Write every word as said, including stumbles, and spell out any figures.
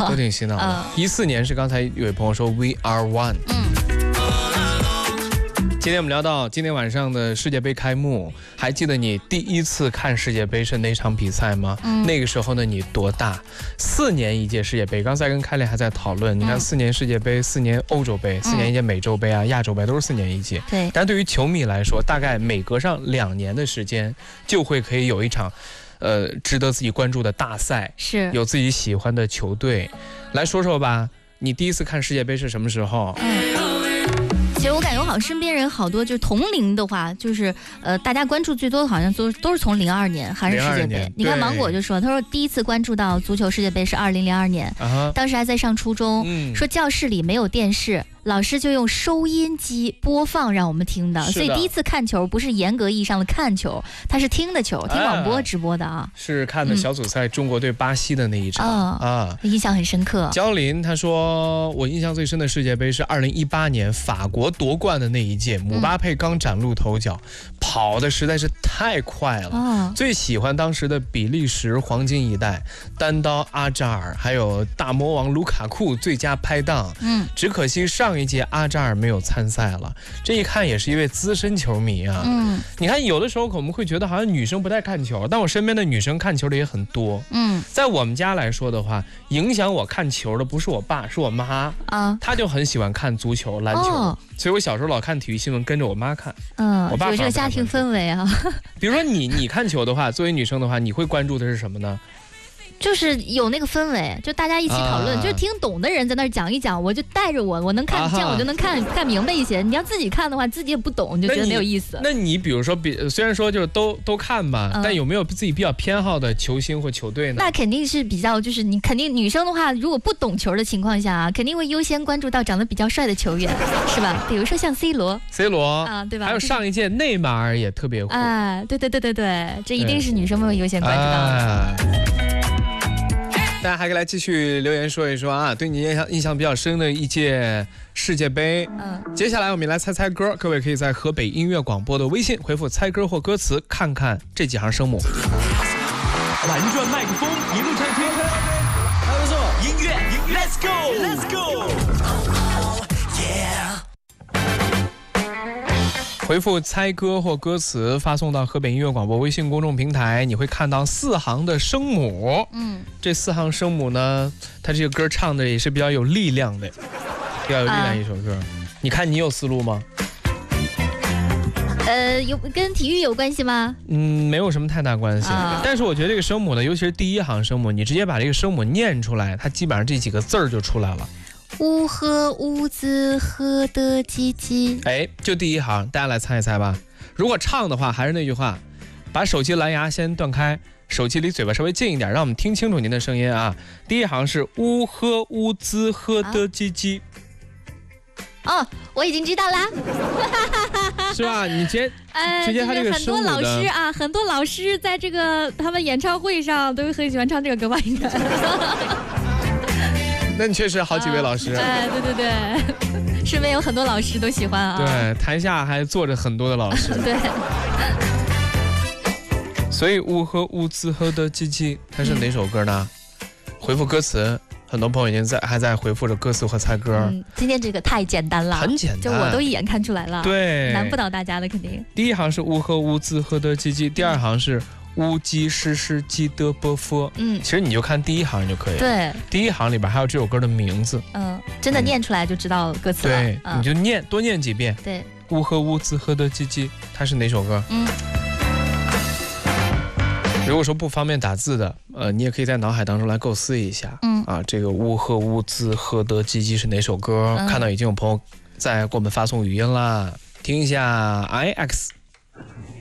都挺洗脑的。一四、嗯、年是刚才有位朋友说 We Are One。嗯。今天我们聊到今天晚上的世界杯开幕，还记得你第一次看世界杯是哪场比赛吗？嗯、那个时候呢，你多大？四年一届世界杯，刚才跟开丽还在讨论，你看四年世界杯，四年欧洲杯，四年一届美洲杯啊、亚洲杯都是四年一届。 对。 但对于球迷来说，大概每隔上两年的时间，就会可以有一场，呃，值得自己关注的大赛， 是有自己喜欢的球队。来说说吧，你第一次看世界杯是什么时候？ 嗯。其实我感觉我好像身边人好多就是同龄的话，就是呃大家关注最多的好像都都是从零二年韩日世界杯。你看芒果就说，他说第一次关注到足球世界杯是二零零二年，啊、当时还在上初中，嗯、说教室里没有电视。老师就用收音机播放让我们听的，所以第一次看球不是严格意义上的看球，它是听的球，听广播直播的啊。 是看的小组赛中国对巴西的那一场、嗯、啊， 印象很深刻。 焦林他说，我印象最深的世界杯是二零一八年法国夺冠的那一届，姆巴佩刚崭露头角，嗯、跑的实在是太快了、哦。最喜欢当时的比利时黄金一代，单刀阿扎尔，还有大魔王卢卡库最佳拍档。嗯，只可惜上。上一届阿扎尔没有参赛了，这一看也是一位资深球迷啊。嗯，你看有的时候我们会觉得好像女生不太看球，但我身边的女生看球的也很多。嗯，在我们家来说的话，影响我看球的不是我爸，是我妈啊，她就很喜欢看足球、篮球，哦、所以我小时候老看体育新闻，跟着我妈看。嗯，我爸有这个家庭氛围啊。 比如说你你看球的话，作为女生的话，你会关注的是什么呢？ 就是有那个氛围，就大家一起讨论、啊，就是听懂的人在那儿讲一讲，我就带着我，我能看，这样我就能看看明白一些。你要自己看的话，自己也不懂，就觉得没有意思。 那 你, 那你比如说，比虽然说就是都都看吧、嗯，但有没有自己比较偏好的球星或球队呢？ 那肯定是比较，就是你肯定女生的话，如果不懂球的情况下啊，肯定会优先关注到长得比较帅的球员，是吧？比如说像 C 罗 ，C 罗啊，对吧？ 还有上一届内马尔也特别火。 啊，对对对对对，这一定是女生们会优先关注到的。啊， 大家还可以来继续留言说一说啊，对你印象印象比较深的一届世界杯。嗯，接下来我们来猜猜歌，各位可以在河北音乐广播的微信回复猜歌或歌词，看看这几行声母。 玩转麦克风，一路畅听。还有说音乐，音乐 ，Let's go，Let's go。Yeah。 回复猜歌或歌词发送到河北音乐广播微信公众平台，你会看到四行的声母。嗯，这四行声母呢，它这个歌唱的也是比较有力量的，比较有力量一首歌。啊、你看你有思路吗？ 呃，有跟体育有关系吗？ 嗯，没有什么太大关系。啊、但是我觉得这个声母呢，尤其是第一行声母，你直接把这个声母念出来，它基本上这几个字儿就出来了。 乌和乌兹和的鸡鸡， 哎，就第一行，大家来猜一猜吧。如果唱的话，还是那句话，把手机蓝牙先断开，手机离嘴巴稍微近一点，让我们听清楚您的声音啊。第一行是乌和乌兹和的鸡鸡。 哦，我已经知道啦， 是吧？你直接，呃，直接他这个很多老师啊，很多老师在这个他们演唱会上都很喜欢唱这个歌吧，应该。 那你确实好几位老师， 哎、呃，对对对，身边有很多老师都喜欢啊。 对，台下还坐着很多的老师。 对。 所以乌和乌兹和的鸡鸡，它是哪首歌呢？嗯、回复歌词，很多朋友已经在还在回复着歌词和猜歌。 嗯，今天这个太简单了， 很简单， 就我都一眼看出来了。 对， 难不倒大家的肯定。 第一行是乌和乌兹和的鸡鸡，第二行是。乌鸡诗诗鸡的波佛，嗯，其实你就看第一行就可以了。 对， 第一行里边还有这首歌的名字。 嗯，真的念出来就知道歌词了。 对，嗯、你就念多念几遍。 对， 乌和乌兹和的鸡鸡，它是哪首歌？嗯，如果说不方便打字的，呃，你也可以在脑海当中来构思一下。嗯，啊，这个乌和乌兹和的鸡鸡是哪首歌？嗯、看到已经有朋友在给我们发送语音啦，听一下 I X。